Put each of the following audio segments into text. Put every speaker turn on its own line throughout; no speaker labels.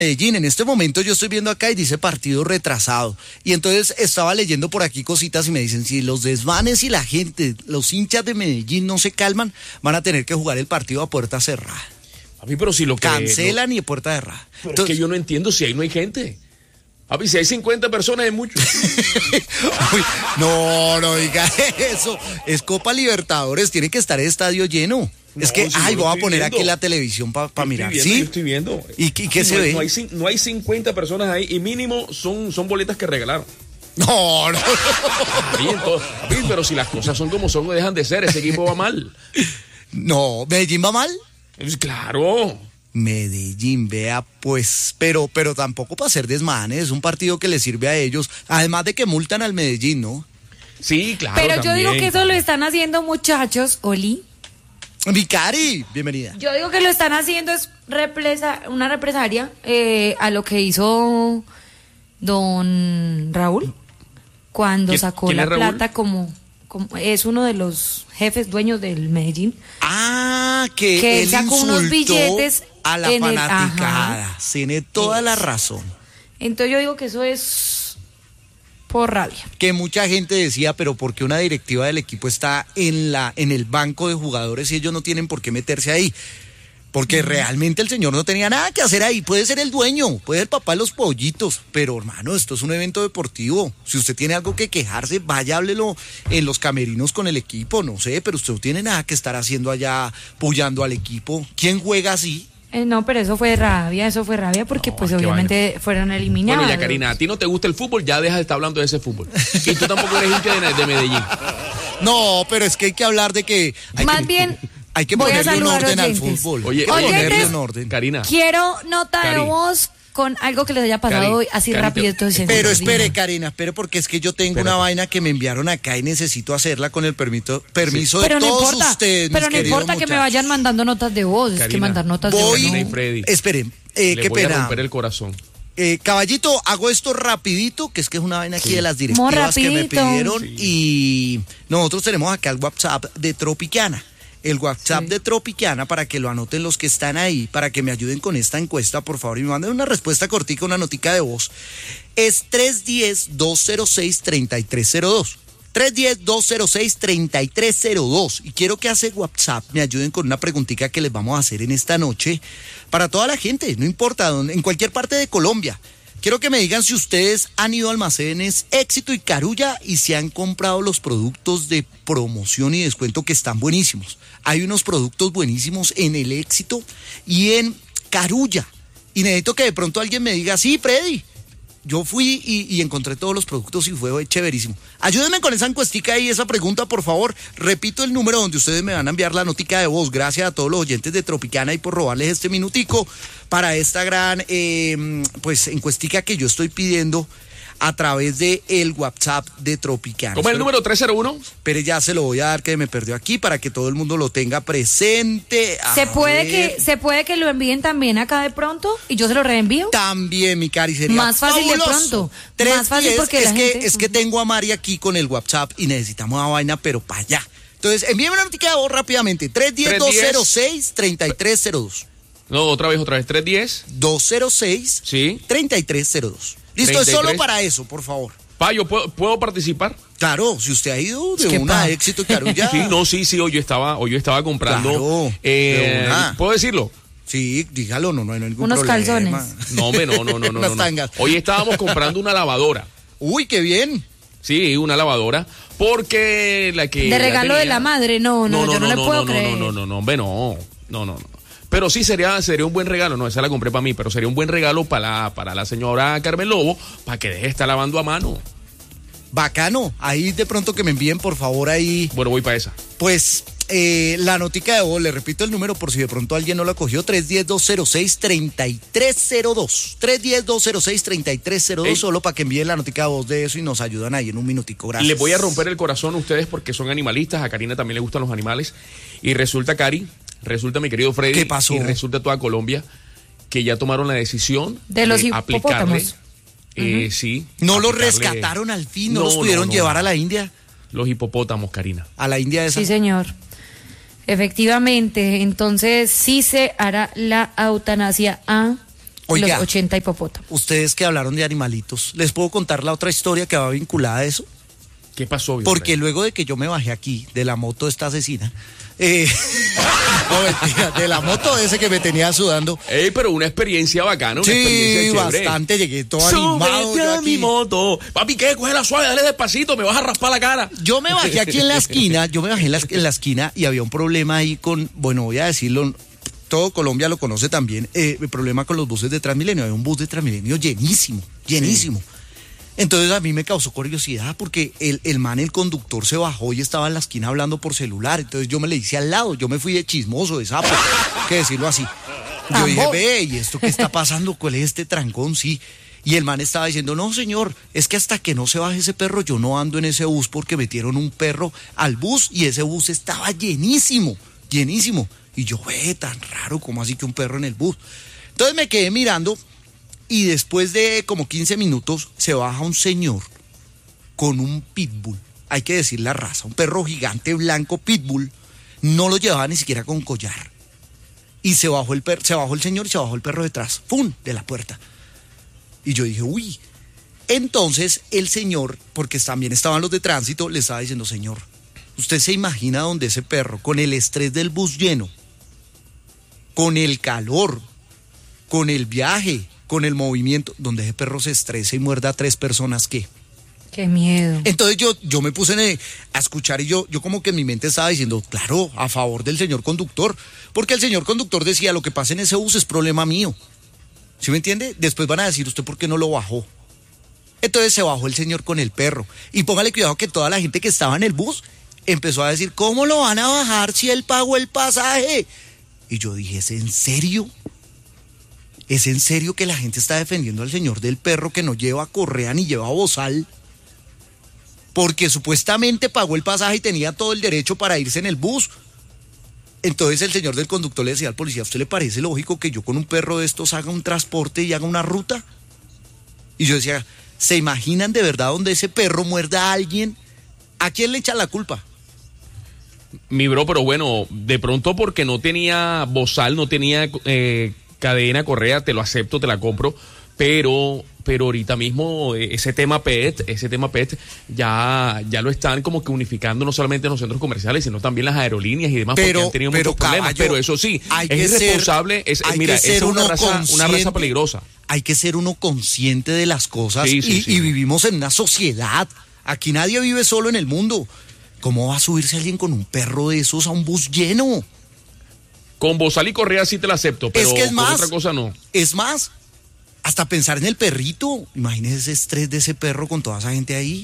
Medellín, en este momento yo estoy viendo acá y dice partido retrasado. Y entonces estaba leyendo por aquí cositas y me dicen, si los desmanes y la gente, los hinchas de Medellín no se calman, van a tener que jugar el partido a puerta cerrada.
A mí, pero si lo que...
Cancelan y a puerta cerrada.
Pero entonces, es que yo no entiendo si ahí no hay gente. A mí, si hay 50 personas es mucho.
Uy, no diga eso. Es Copa Libertadores, tiene que estar el estadio lleno. No, es que, si voy a poner viendo aquí la televisión para mirar.
Viendo,
¿sí?
Yo estoy viendo.
¿Y qué se ve?
No hay 50 personas ahí y mínimo son boletas que regalaron.
No.
Pero si las cosas son como son, no dejan de ser. Ese equipo va mal.
No, ¿Medellín va mal?
Pues claro.
Medellín, vea, pues, pero tampoco para hacer desmanes, es un partido que le sirve a ellos, además de que multan al Medellín, ¿no?
Sí, claro.
Pero
también,
yo digo que eso lo están haciendo, muchachos, Oli.
Vicari, bienvenida.
Yo digo que lo están haciendo es una represalia a lo que hizo don Raúl cuando sacó la plata como es uno de los jefes dueños del Medellín.
Que él
sacó unos billetes
a la fanaticada. Tiene toda la razón.
Entonces yo digo que eso es por rabia.
Que mucha gente decía, pero ¿por qué una directiva del equipo está en el banco de jugadores y ellos no tienen por qué meterse ahí? Porque realmente el señor no tenía nada que hacer ahí. Puede ser el dueño, puede ser el papá de los pollitos, pero hermano, esto es un evento deportivo. Si usted tiene algo que quejarse, vaya, háblelo en los camerinos con el equipo, no sé, pero usted no tiene nada que estar haciendo allá, apoyando al equipo. ¿Quién juega así?
No, pero eso fue rabia porque pues obviamente fueron eliminados.
Bueno, ya Karina, a ti no te gusta el fútbol, ya deja de estar hablando de ese fútbol. Y tú tampoco eres hincha de Medellín.
No, pero es que hay que hablar de que... Hay que ponerle un orden al fútbol.
Oye,
ponerle un orden.
Karina.
Quiero nota de voz con algo que les haya pasado hoy, así rápido.
Pero espere, Karina, porque es que yo tengo una vaina que me enviaron acá y necesito hacerla con el permiso de todos ustedes,
pero no importa que me vayan mandando notas de voz, Karina, es que mandar notas de voz.
Esperen,
qué
pena.
Voy a romper el corazón.
Caballito, hago esto rapidito, que es una vaina aquí de las directivas que me pidieron. Y nosotros tenemos acá el WhatsApp de Tropicana. El WhatsApp de Tropicana, para que lo anoten los que están ahí, para que me ayuden con esta encuesta, por favor, y me manden una respuesta cortica, una notica de voz. Es 310-206-3302. 310-206-3302. Y quiero que hace WhatsApp me ayuden con una preguntita que les vamos a hacer en esta noche para toda la gente, no importa dónde, en cualquier parte de Colombia. Quiero que me digan si ustedes han ido a almacenes Éxito y Carulla y si han comprado los productos de promoción y descuento que están buenísimos. Hay unos productos buenísimos en el Éxito y en Carulla. Y necesito que de pronto alguien me diga, sí, Freddy, yo fui y encontré todos los productos y fue chéverísimo. Ayúdenme con esa encuestica y esa pregunta, por favor. Repito el número donde ustedes me van a enviar la notica de voz. Gracias a todos los oyentes de Tropicana y por robarles este minutico para esta gran encuestica que yo estoy pidiendo a través de el WhatsApp de Tropicana.
¿Cómo es el número 301?
Pero ya se lo voy a dar, que me perdió aquí, para que todo el mundo lo tenga presente.
¿Se puede que lo envíen también acá de pronto y yo se lo reenvío?
También, mi cari, sería
más fácil
fabuloso.
De pronto. Más fácil porque
es que tengo a Mari aquí con el WhatsApp y necesitamos una vaina, pero para allá. Entonces, envíenme una noticia de voz rápidamente. 310-206-3302.
No, otra vez.
310-206.
Sí.
3302. Listo, 33. Es solo para eso, por favor.
¿Yo puedo participar?
Claro, si usted ha ido de una Éxito y Carulla.
Sí, hoy yo estaba comprando.
Claro,
¿Puedo decirlo?
Sí, dígalo, no hay ningún
unos
problema.
Calzones.
No.
Unas tangas.
Hoy estábamos comprando una lavadora.
Uy, qué bien.
Sí, una lavadora, porque la que...
De regalo de la madre, yo no le puedo creer.
No. Pero sí sería un buen regalo, no, esa la compré para mí, pero sería un buen regalo para la señora Carmen Lobo, para que deje de estar lavando a mano.
Bacano, ahí de pronto que me envíen por favor ahí.
Bueno, voy para esa.
Pues la notica de voz, le repito el número por si de pronto alguien no la cogió, 310-206-3302. 310-206-3302, solo para que envíen la notica de voz de eso y nos ayudan ahí en un minutico, gracias.
Les voy a romper el corazón a ustedes porque son animalistas, a Karina también le gustan los animales, y resulta, mi querido Freddy,
¿qué pasó?
Y resulta toda Colombia que ya tomaron la decisión
de los
aplicarle.
Sí. ¿No los rescataron al fin? ¿No los pudieron llevar a la India?
Los hipopótamos, Karina.
¿A la India esa?
Sí, señor. Efectivamente, entonces sí se hará la eutanasia a
Oiga,
los 80 hipopótamos.
Ustedes que hablaron de animalitos, ¿les puedo contar la otra historia que va vinculada a eso?
¿Qué pasó?
Porque luego de que yo me bajé aquí de la moto esta asesina, no, mentira, de la moto ese que me tenía sudando.
Pero una experiencia bacana, una
sí,
experiencia chévere.
Bastante, llegué todo animado.
Súbete a mi moto. Papi, ¿qué? Cógela suave, dale despacito, me vas a raspar la cara.
Yo me bajé aquí en la esquina, en la esquina y había un problema ahí con, bueno, voy a decirlo, todo Colombia lo conoce también, el problema con los buses de Transmilenio. Había un bus de Transmilenio llenísimo. Sí. Entonces a mí me causó curiosidad porque el man, el conductor, se bajó y estaba en la esquina hablando por celular. Entonces yo me le hice al lado, yo me fui de chismoso, de sapo, que decirlo así. Yo dije, ve, ¿y esto qué está pasando? ¿Cuál es este trancón? Sí. Y el man estaba diciendo, no señor, es que hasta que no se baje ese perro, yo no ando en ese bus porque metieron un perro al bus y ese bus estaba llenísimo. Y yo, ve, tan raro, ¿cómo así que un perro en el bus? Entonces me quedé mirando. Y después de como 15 minutos se baja un señor con un pitbull, hay que decir la raza, un perro gigante blanco pitbull, no lo llevaba ni siquiera con collar. Y se bajó el señor y se bajó el perro detrás, ¡pum!, de la puerta. Y yo dije, uy. Entonces el señor, porque también estaban los de tránsito, le estaba diciendo, señor, ¿usted se imagina donde ese perro, con el estrés del bus lleno, con el calor, con el viaje, con el movimiento, donde ese perro se estresa y muerda a 3 personas, ¿qué?
Qué miedo.
Entonces yo me puse a escuchar y yo como que en mi mente estaba diciendo, claro, a favor del señor conductor, porque el señor conductor decía, lo que pasa en ese bus es problema mío. ¿Sí me entiende? Después van a decir, ¿usted por qué no lo bajó? Entonces se bajó el señor con el perro. Y póngale cuidado que toda la gente que estaba en el bus empezó a decir, ¿cómo lo van a bajar si él pagó el pasaje? Y yo dije, ¿es en serio? ¿Es en serio que la gente está defendiendo al señor del perro que no lleva correa ni lleva bozal? Porque supuestamente pagó el pasaje y tenía todo el derecho para irse en el bus. Entonces el señor del conductor le decía al policía, ¿a usted le parece lógico que yo con un perro de estos haga un transporte y haga una ruta? Y yo decía, ¿se imaginan de verdad donde ese perro muerda a alguien? ¿A quién le echan la culpa?
Mi bro, pero bueno, de pronto porque no tenía bozal, no tenía cadena, correa, te lo acepto, te la compro, pero ahorita mismo ese tema PET ya lo están como que unificando no solamente en los centros comerciales, sino también las aerolíneas y demás, porque han tenido muchos problemas. Pero eso sí, es irresponsable, mira, es una raza peligrosa.
Hay que ser uno consciente de las cosas y vivimos en una sociedad. Aquí nadie vive solo en el mundo. ¿Cómo va a subirse alguien con un perro de esos a un bus lleno?
Con bozal y correa sí te la acepto, pero
es más,
con otra cosa no.
Es más, hasta pensar en el perrito. Imagínese ese estrés de ese perro con toda esa gente ahí.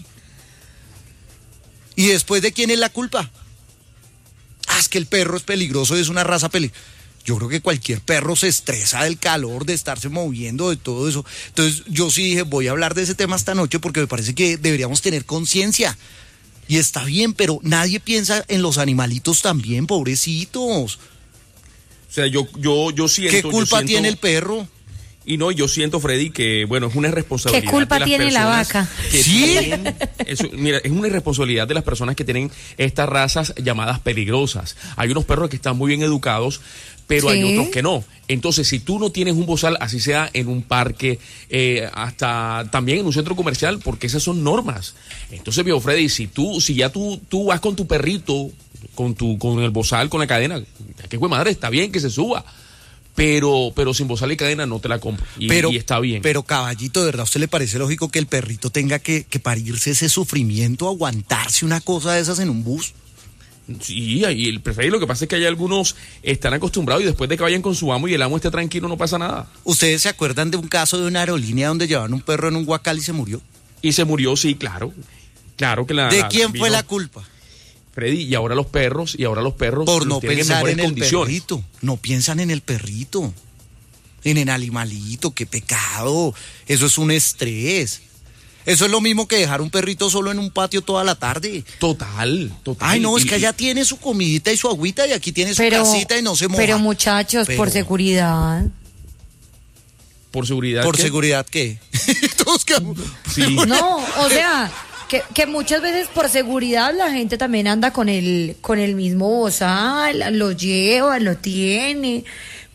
¿Y después de quién es la culpa? Es que el perro es peligroso, es una raza peligrosa. Yo creo que cualquier perro se estresa del calor, de estarse moviendo, de todo eso. Entonces yo sí dije, voy a hablar de ese tema esta noche porque me parece que deberíamos tener conciencia. Y está bien, pero nadie piensa en los animalitos también, pobrecitos.
O sea, yo siento...
¿Qué culpa tiene el perro?
Y no, yo siento, Freddy, que bueno, es una irresponsabilidad.
¿Qué culpa tiene la vaca?
¿Sí?
Mira, es una irresponsabilidad de las personas que tienen estas razas llamadas peligrosas. Hay unos perros que están muy bien educados, pero hay otros que no. Entonces, si tú no tienes un bozal, así sea en un parque, hasta también en un centro comercial, porque esas son normas. Entonces, viejo Freddy, si ya tú vas con tu perrito, con el bozal, con la cadena, que güey madre, está bien que se suba. Pero sin bozal y cadena no te la compro. Y está bien.
Pero caballito, ¿de verdad a usted le parece lógico que el perrito tenga que parirse ese sufrimiento, aguantarse una cosa de esas en un bus?
Sí, y el preferido, lo que pasa es que hay algunos están acostumbrados y después de que vayan con su amo y el amo esté tranquilo no pasa nada.
¿Ustedes se acuerdan de un caso de una aerolínea donde llevaban un perro en un guacal y se murió?
Y se murió, sí, claro. Claro que
¿De quién fue la culpa?
Freddy, y ahora los perros
por no pensar en el
condiciones.
Perrito, no piensan en el perrito, en el animalito, qué pecado, eso es un estrés. Eso es lo mismo que dejar un perrito solo en un patio toda la tarde.
Total.
Ay, no, es que allá tiene su comidita y su agüita y aquí tiene su casita y no se moja.
Pero muchachos, por seguridad.
¿Por seguridad
¿Por
qué?
seguridad qué? Todos quedamos...
Sí. No, o sea... Que muchas veces por seguridad la gente también anda con el mismo bozal, lo lleva, lo tiene,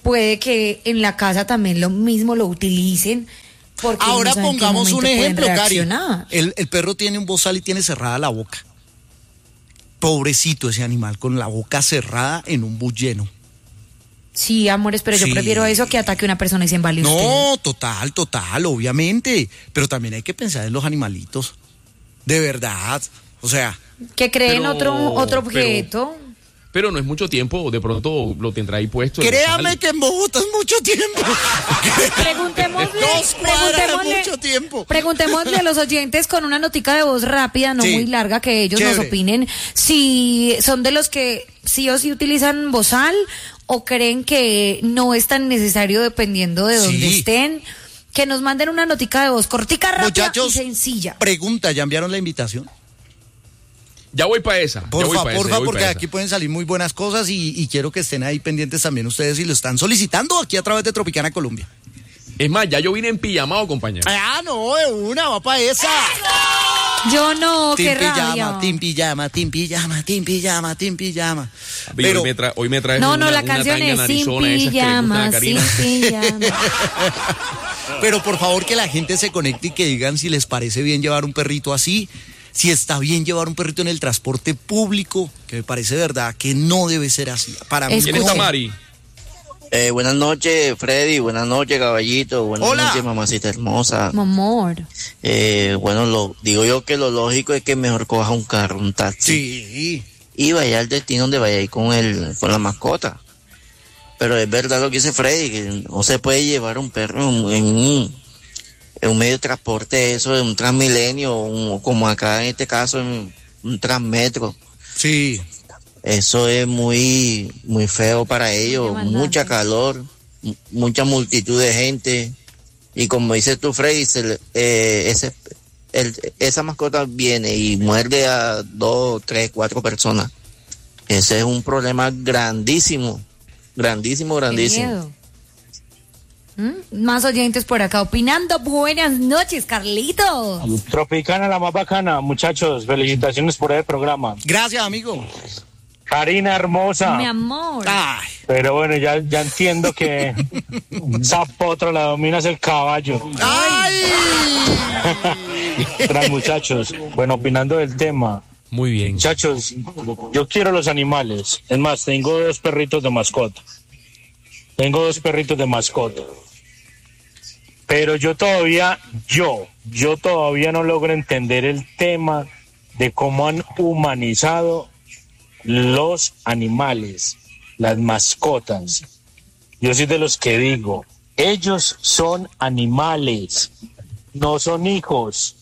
puede que en la casa también lo mismo lo utilicen. Porque
ahora
no
pongamos un ejemplo, Cari. El perro tiene un bozal y tiene cerrada la boca. Pobrecito ese animal con la boca cerrada en un bus lleno.
Sí, amores, pero yo prefiero eso que ataque a una persona y se embale usted.
No, total, obviamente. Pero también hay que pensar en los animalitos. De verdad. O sea.
Que creen otro objeto.
Pero no es mucho tiempo, de pronto lo tendrá ahí puesto.
Créame que en Bogotá es mucho tiempo.
Preguntémosle a los oyentes con una notica de voz rápida, no muy larga, que ellos nos opinen si son de los que sí o sí utilizan bozal o creen que no es tan necesario dependiendo de dónde estén. Que nos manden una notica de voz cortica, rápida, muchachos, y sencilla.
Pregunta, ¿ya enviaron la invitación?
Ya voy para esa.
Porfa, porque aquí pueden salir muy buenas cosas y quiero que estén ahí pendientes también ustedes y lo están solicitando aquí a través de Tropicana Colombia.
Es más, ya yo vine en pijamado, compañero.
Ah, no, de una, va para esa.
Yo no, qué rabia.
Team pijama.
Pero hoy me traes
la canción es sin pijama.
Pero por favor que la gente se conecte y que digan si les parece bien llevar un perrito así. Si está bien llevar un perrito en el transporte público, que me parece verdad que no debe ser así. Para mí.
¿Quién está, Mari?
Buenas noches, Freddy. Buenas noches, caballito. Buenas noches, mamacita hermosa.
Mi amor.
Digo yo que lo lógico es que mejor coja un carro, un taxi.
Sí.
Y vaya al destino donde vaya a ir con la mascota. Pero es verdad lo que dice Freddy, que no se puede llevar un perro en un medio de transporte, eso de un Transmilenio, como acá en este caso en un Transmetro.
Sí.
Eso es muy, muy feo para ellos, mucha calor, mucha multitud de gente. Y como dices tú, Freddy, esa mascota viene y muerde a 2, 3, 4 personas. Ese es un problema grandísimo.
Más oyentes por acá opinando. Buenas noches, Carlito.
Tropicana, la más bacana. Muchachos, felicitaciones por el programa.
Gracias, amigo.
Karina hermosa.
Mi amor.
Ay.
Pero bueno, ya entiendo que esa potra la dominas el caballo.
¡Ay!
Tras, muchachos, bueno, opinando del tema.
Muy bien.
Muchachos, yo quiero los animales. Es más, tengo 2 perritos de mascota. Pero yo todavía no logro entender el tema de cómo han humanizado los animales, las mascotas. Yo soy de los que digo, ellos son animales, no son hijos.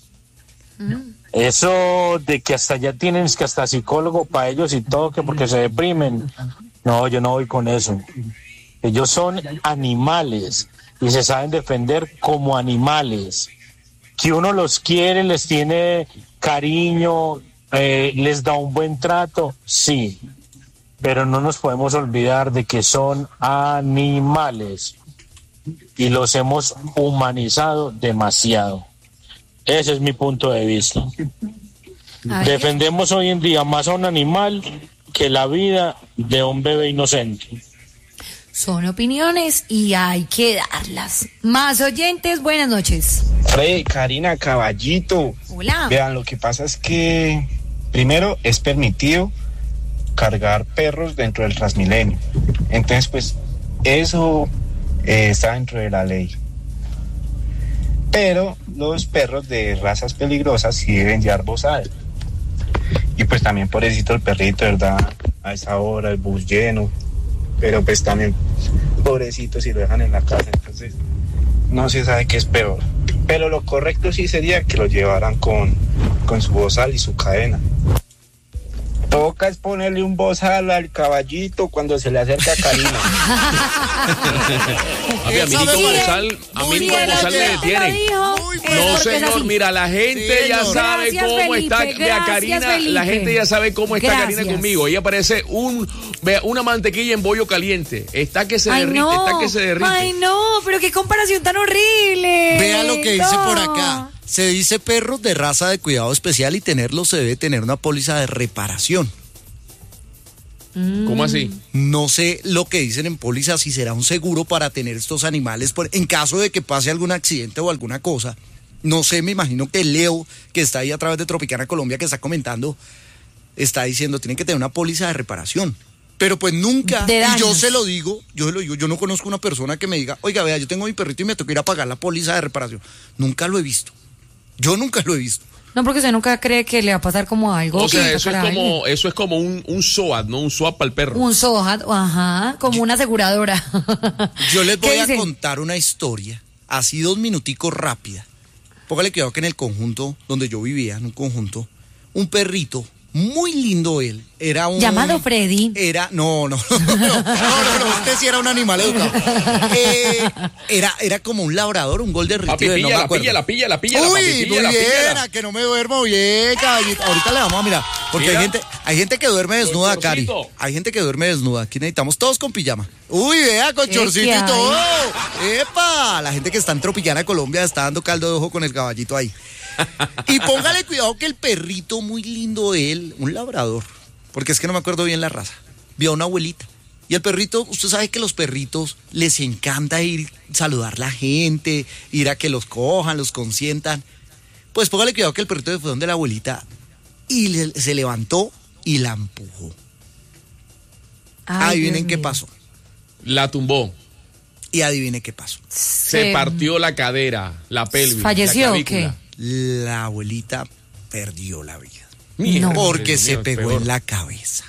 Eso de que hasta ya tienen que hasta psicólogo para ellos y todo, que porque se deprimen. No, yo no voy con eso. Ellos son animales y se saben defender como animales. Que uno los quiere, les tiene cariño, les da un buen trato, sí. Pero no nos podemos olvidar de que son animales y los hemos humanizado demasiado. Ese es mi punto de vista. Defendemos hoy en día más a un animal que la vida de un bebé inocente.
Son opiniones y hay que darlas. Más oyentes, buenas noches.
Freddy, Karina, caballito.
Hola.
Vean, lo que pasa es que primero es permitido cargar perros dentro del Transmilenio. Entonces, pues, eso está dentro de la ley. Pero los perros de razas peligrosas sí deben llevar bozal. Y pues también pobrecito el perrito, ¿verdad? A esa hora, el bus lleno. Pero pues también pobrecito si lo dejan en la casa, entonces no se sabe qué es peor. Pero lo correcto sí sería que lo llevaran con su bozal y su cadena. Toca es ponerle un bozal al caballito cuando se le acerca a Karina.
A mí ni con bozal me detienen. No, señor, mira, la gente ya sabe cómo está Karina. La gente ya sabe cómo está Karina conmigo. Ella parece una mantequilla en bollo caliente. Está que se derrite.
Ay, no, pero qué comparación tan horrible.
Vea lo que dice por acá. Se dice perros de raza de cuidado especial y tenerlos se debe tener una póliza de reparación.
¿Cómo así?
No sé lo que dicen en póliza, si será un seguro para tener estos animales en caso de que pase algún accidente o alguna cosa. No sé, me imagino que Leo, que está ahí a través de Tropicana Colombia, que está comentando, está diciendo, tienen que tener una póliza de reparación. Pero pues nunca, y yo se lo digo, yo no conozco una persona que me diga, oiga, vea, yo tengo mi perrito y me toca ir a pagar la póliza de reparación. Nunca lo he visto. Yo nunca lo he visto.
No, porque usted nunca cree que le va a pasar como algo.
O sea, eso es como un SOAT, ¿no? Un SOAT para el perro.
Un SOAT, ajá, como una aseguradora.
Yo les voy a contar una historia, así 2 minuticos rápida. Póngale cuidado que en el conjunto donde yo vivía, en un conjunto, un perrito, muy lindo él, era un...
¿Llamado Freddy?
No, usted sí era un animal educado. Era como un labrador, un golden retriever, no me acuerdo.
La pilla.
Uy, muy bien, a que no me duermo bien, caballito. Ahorita le vamos a mirar, porque hay gente que duerme desnuda, Cari. Hay gente que duerme desnuda, aquí necesitamos todos con pijama. Uy, vea, con chorcito y todo. ¡Epa! La gente que está en Tropicana Colombia está dando caldo de ojo con el caballito ahí. Y póngale cuidado que el perrito, muy lindo él, un labrador, porque es que no me acuerdo bien la raza, vio a una abuelita. Y el perrito, usted sabe que los perritos les encanta ir a saludar a la gente, ir a que los cojan, los consientan. Pues póngale cuidado que el perrito fue donde la abuelita y se levantó y la empujó. Adivinen qué pasó.
La tumbó.
Y adivine qué pasó.
Se partió la cadera, la pelvis.
¿Falleció o qué?
La abuelita perdió la vida.
No.
Porque se pegó en la cabeza.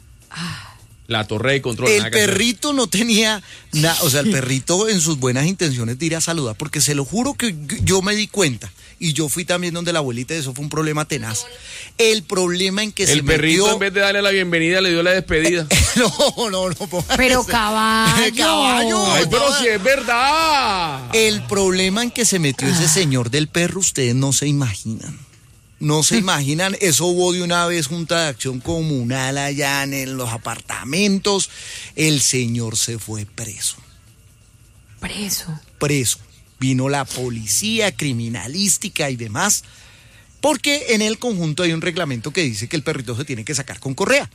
La torre de control.
El perrito no tenía nada, o sea, el perrito en sus buenas intenciones de ir a saludar, porque se lo juro que yo me di cuenta, y yo fui también donde la abuelita, y eso fue un problema tenaz. El problema en que se metió... El
perrito en vez de darle la bienvenida le dio la despedida.
No.
Pero caballo.
Ay, pero si es verdad.
El problema en que se metió ese señor del perro, ustedes no se imaginan. No se imaginan, eso hubo de una vez junta de acción comunal allá en los apartamentos. El señor se fue preso. Preso. Vino la policía criminalística y demás, porque en el conjunto hay un reglamento que dice que el perrito se tiene que sacar con correa.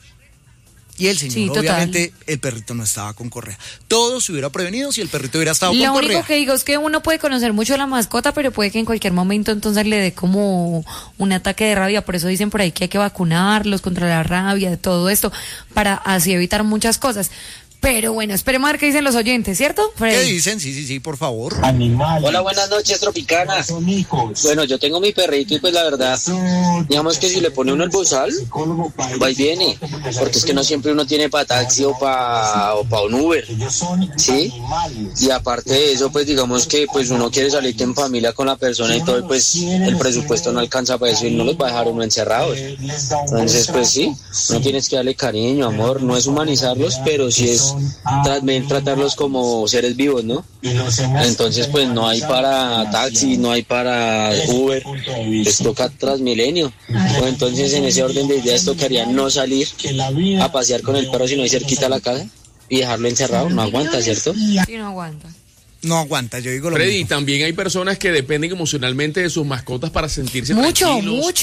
Y el señor, obviamente, el perrito no estaba con correa. Todo se hubiera prevenido si el perrito hubiera estado con correa.
Lo único que digo es que uno puede conocer mucho a la mascota, pero puede que en cualquier momento entonces le dé como un ataque de rabia. Por eso dicen por ahí que hay que vacunarlos contra la rabia, de todo esto, para así evitar muchas cosas. Pero bueno, esperemos a ver qué dicen los oyentes, ¿cierto, Freddy?
¿Qué dicen? Sí, por favor.
Animales. Hola, buenas noches, Tropicana. Bueno, yo tengo mi perrito y pues la verdad, digamos que si le pone uno el bozal, va y viene. Porque es que no siempre uno tiene para taxi o para un Uber, ¿sí? Y aparte de eso, pues digamos que pues uno quiere salir en familia con la persona y todo, y pues el presupuesto no alcanza para eso y no los va a dejar uno encerrados. Entonces, pues sí, no tienes que darle cariño, amor, no es humanizarlos, pero sí es también tratarlos como seres vivos, ¿no? Entonces pues no hay para taxi, no hay para Uber, les toca Transmilenio. Pues entonces en ese orden de ideas tocaría no salir a pasear con el perro sino ir cerquita a la casa y dejarlo encerrado, no aguanta, ¿cierto?
Sí, no aguanta.
No aguanta, yo digo lo
Freddy,
mismo.
también hay personas que dependen emocionalmente de sus mascotas para sentirse
tranquilas.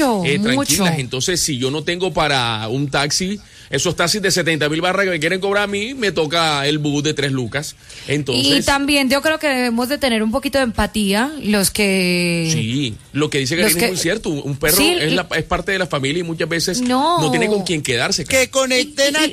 Entonces, si yo no tengo para un taxi, esos taxis de 70,000 barras que me quieren cobrar a mí, me toca el bus de 3 lucas. Entonces,
y también yo creo que debemos de tener un poquito de empatía, los que...
Sí, lo que dice Karina es muy cierto. Un perro es parte de la familia y muchas veces no tiene con quién quedarse.
¡Que conecten a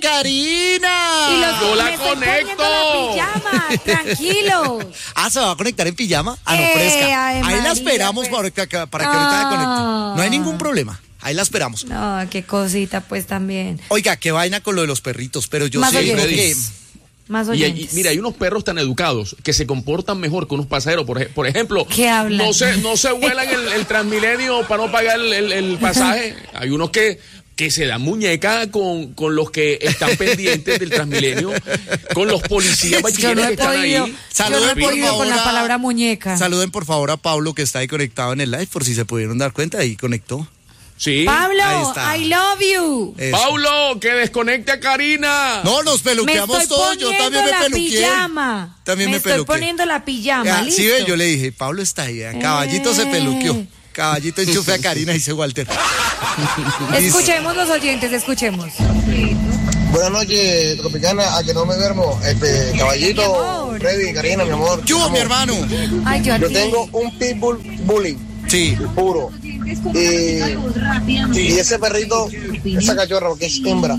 Karina!
¡Yo la conecto!
La pijama, tranquilos.
¿Se va a conectar en pijama? No, fresca. Ahí la esperamos para que ahorita la conecte. No hay ningún problema. Ahí la esperamos.
No, qué cosita, pues también.
Oiga, qué vaina con lo de los perritos, pero yo sé que...
Más oyentes.
Mira, hay unos perros tan educados que se comportan mejor que unos pasajeros. Por ejemplo,
¿qué hablan?
No se vuelan el Transmilenio para no pagar el pasaje. Hay unos que se dan muñeca con los que están pendientes del Transmilenio, con los policías bachilleres que están ahí.
Saluden por favor
con la palabra muñeca.
Saluden por favor a Pablo, que está ahí conectado en el live, por si se pudieron dar cuenta, ahí conectó.
Sí.
Pablo, I love you.
Eso. Pablo, que desconecte a Karina.
No, nos peluqueamos todos. Yo también me peluqué. También me peluqué.
Estoy poniendo la pijama.
¿Listo? Sí, yo le dije, Pablo está ahí. Caballito se peluqueó. Caballito enchufe a Karina, dice Walter.
Escuchemos los oyentes, escuchemos.
Buenas noches, Tropicana, a que no me duermo. Caballito, Freddy, Karina, mi amor.
Yo, mi hermano.
Ay, yo
tengo un pitbull bully.
Sí.
Puro. Y ese perrito, esa cachorra, que es hembra.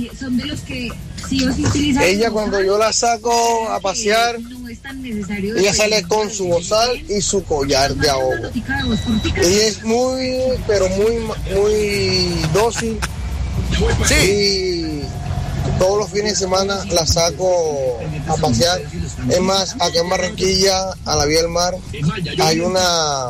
Ella, cuando yo la saco a pasear, ella sale con su bozal y su collar de ahogo. Ella es muy, pero muy dócil. Sí. Y todos los fines de semana la saco a pasear. Es más, acá en Barranquilla, a la vía del mar, hay una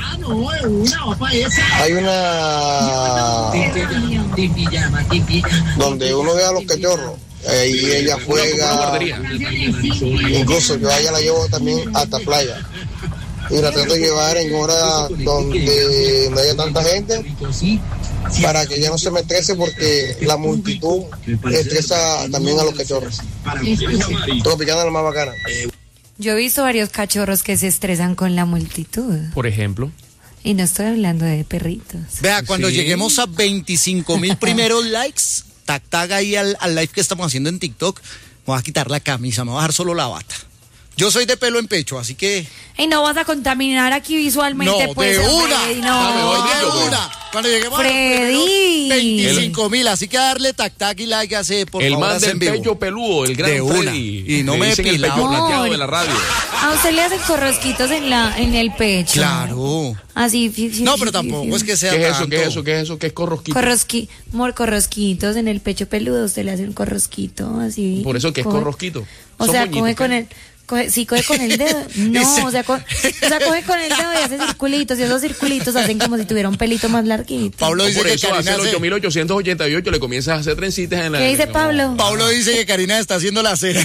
donde uno ve a los cachorros. Ahí ella juega. Incluso yo a ella la llevo también hasta playa. Y la trato de llevar en horas donde no haya tanta gente, para que ella no se me estrese, porque la multitud estresa también a los cachorros. Todo picando la más bacana.
Yo he visto varios cachorros que se estresan con la multitud.
Por ejemplo.
Y no estoy hablando de perritos.
Vea, cuando lleguemos a 25,000 primeros likes, tag ahí al live que estamos haciendo en TikTok, me voy a quitar la camisa, me voy a dejar solo la bata. Yo soy de pelo en pecho, así que...
Y no vas a contaminar aquí visualmente,
no,
pues.
De una.
Freddy, no.
De una. Cuando lleguemos
Freddy.
a 25,000, así que darle tac y like, hace por
el
favor.
El man del pecho peludo, el gran
de
Freddy.
Una. Y no me
dicen el pecho plateado de la radio.
A usted le hacen corrosquitos en el pecho.
Claro.
Así.
No, pero tampoco es que sea
¿Qué es eso?
tanto.
¿Qué es eso? ¿Qué es corrosquito?
Corrosquitos en el pecho peludo. Usted le hace un corrosquito así.
Por eso que es corrosquito.
O sea, coge con el... coge con el dedo. No, o sea, coge con el dedo y hace circulitos. Y esos circulitos hacen como si tuviera un pelito más larguito.
Pablo dice
por
que
eso
Karina
hace el 8888 le comienzas a hacer trencitas en la...
¿Qué dice Pablo?
Pablo dice que Karina está haciendo la cera.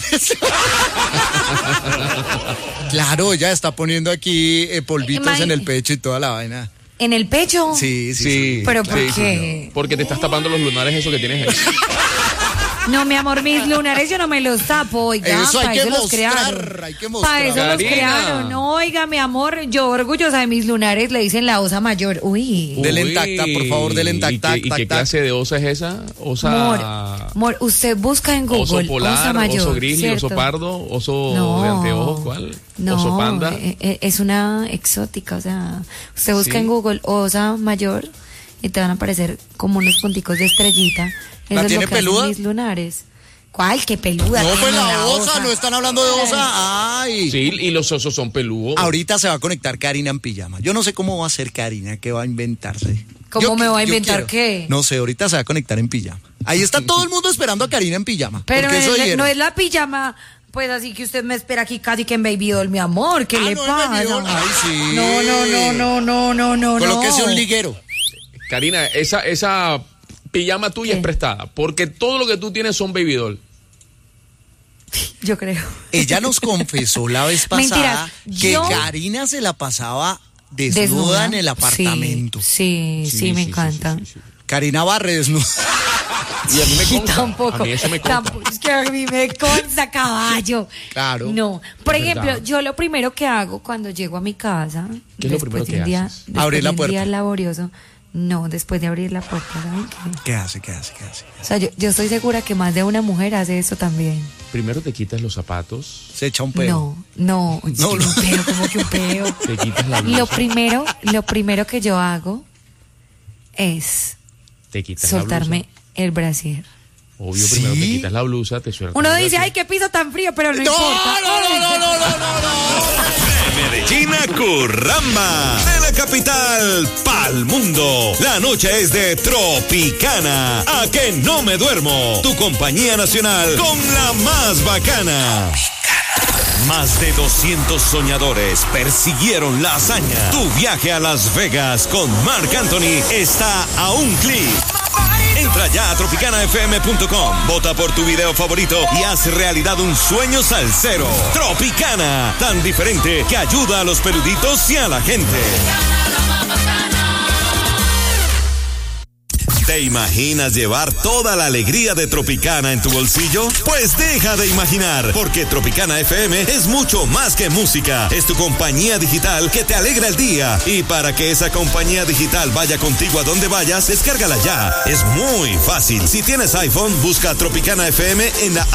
Claro, ella está poniendo aquí polvitos en el pecho y toda la vaina.
¿En el pecho?
Sí.
¿Pero por qué?
Sí. Porque te estás tapando los lunares, eso que tienes ahí.
No, mi amor, mis lunares yo no me los tapo, oiga,
eso
para
hay
eso
que
los
mostrar,
crearon.
hay que mostrar.
Para eso
Karina.
los crearon. No, oiga, mi amor, yo orgullosa de mis lunares, le dicen la osa mayor. Uy.
Denle en tac, por favor, denle en tac.
¿Y qué clase de osa es esa? Osa...
Amor, usted busca en Google
oso polar,
osa mayor,
oso grizzly,
¿cierto?
oso pardo, oso de anteojos, ¿cuál?
No,
oso panda.
Es una exótica, o sea, usted busca en Google osa mayor y te van a aparecer como unos punticos de estrellita. Eso
¿La
es
tiene
lo que
peluda?
hacen mis lunares. ¿Cuál? ¿Qué peluda?
No, pues
tiene
la osa, no están hablando de osa. Ay.
Sí, y los osos son peludos.
Ahorita se va a conectar Karina en pijama. Yo no sé cómo va a ser Karina, qué va a inventarse.
¿Cómo me va a inventar qué?
No sé, ahorita se va a conectar en pijama. Ahí está todo el mundo esperando a Karina en pijama.
Pero no es la pijama, pues así que usted me espera aquí casi que en Baby Doll, mi amor. ¿Qué le pasa?
Ay, sí.
No.
Colóquese un liguero.
Karina, esa pijama tuya es prestada, porque todo lo que tú tienes son Baby Doll.
Yo creo.
Ella nos confesó la vez pasada que Karina se la pasaba desnuda en el apartamento.
Sí, me encanta.
Sí. Karina barre desnuda.
Y a mí me consta.
Tampoco.
A mí eso me consta.
Es que a mí me consta, caballo.
Claro.
No. Por ejemplo, yo lo primero que hago cuando llego a mi casa,
¿qué es lo primero que haces?
Abrir la puerta.
Un día laborioso. No, después de abrir la puerta, ¿saben qué?
¿Qué hace?
O sea, yo estoy segura que más de una mujer hace eso también.
Primero te quitas los zapatos.
Se echa un pedo.
No. Un pedo, como que un pedo.
Te quitas la blusa.
Lo primero que yo hago es
te quitas
soltarme
la blusa.
El brasier.
Obvio, primero te quitas la blusa, te sueltas.
Uno dice, ay, qué piso tan frío, pero no importa.
De Medellín a Curramba, de la capital pa'l mundo. La noche es de Tropicana. A que no me duermo. Tu compañía nacional con la más bacana. Más de 200 soñadores persiguieron la hazaña. Tu viaje a Las Vegas con Marc Anthony está a un clic. Entra ya a tropicanafm.com, vota por tu video favorito y haz realidad un sueño salsero. Tropicana, tan diferente que ayuda a los peluditos y a la gente. ¿Te imaginas llevar toda la alegría de Tropicana en tu bolsillo? Pues deja de imaginar, porque Tropicana FM es mucho más que música. Es tu compañía digital que te alegra el día. Y para que esa compañía digital vaya contigo a donde vayas, descárgala ya. Es muy fácil. Si tienes iPhone, busca Tropicana FM en la